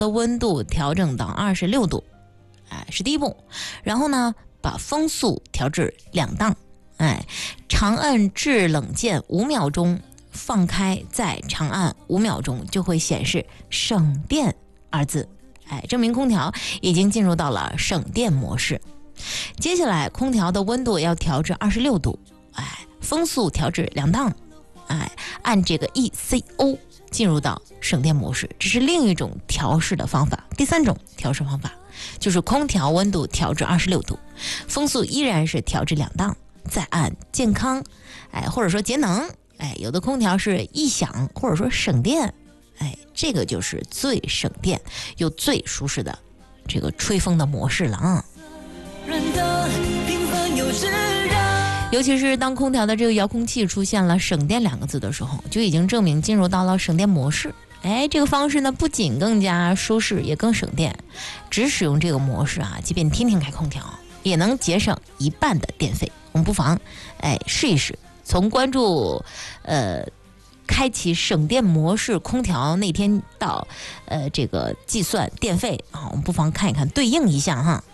的温度调整到26度，是第一步。然后呢，把风速调至2档，长按制冷键5秒钟，放开再长按5秒钟，就会显示省电2字，证明空调已经进入到了省电模式。接下来空调的温度要调至26度，风速调至2档，按这个 ECO 进入到省电模式，这是另一种调试的方法。第3种调试方法就是空调温度调至26度，风速依然是调至2档，再按健康，或者说节能，有的空调是异响或者说省电，这个就是最省电又最舒适的这个吹风的模式了啊。尤其是当空调的这个遥控器出现了省电2个字的时候，就已经证明进入到了省电模式。这个方式呢，不仅更加舒适，也更省电。只使用这个模式即便天天开空调，也能节省1半的电费。我们不妨试一试，从关注开启省电模式空调那天到这个计算电费我们不妨看一看，对应一下哈。